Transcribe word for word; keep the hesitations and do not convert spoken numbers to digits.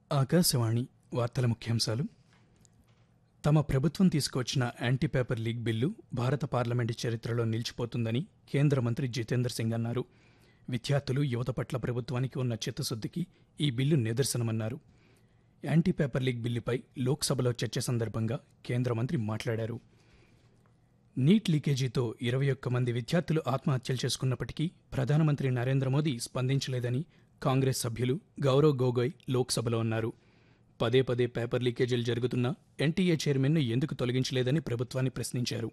ఆకాశవాణి వార్తల ముఖ్యాంశాలు. తమ ప్రభుత్వం తీసుకువచ్చిన యాంటీ పేపర్ లీక్ బిల్లు భారత పార్లమెంటు చరిత్రలో నిలిచిపోతుందని కేంద్ర మంత్రి జితేంద్ర సింగ్ అన్నారు. విద్యార్థులు, యువత పట్ల ప్రభుత్వానికి ఉన్న చిత్తశుద్ధికి ఈ బిల్లు నిదర్శనమన్నారు. యాంటీ పేపర్ లీక్ బిల్లుపై లోక్సభలో చర్చ సందర్భంగా కేంద్ర మంత్రి మాట్లాడారు. నీట్ లీకేజీతో ఇరవై ఒక్క మంది విద్యార్థులు ఆత్మహత్యలు చేసుకున్నప్పటికీ ప్రధానమంత్రి నరేంద్ర మోదీ స్పందించలేదని కాంగ్రెస్ సభ్యులు గౌరవ్ గొగోయ్ లోక్సభలో అన్నారు. పదే పదే పేపర్ లీకేజీలు జరుగుతున్నా ఎన్టీఏ చైర్మన్ను ఎందుకు తొలగించలేదని ప్రభుత్వాన్ని ప్రశ్నించారు.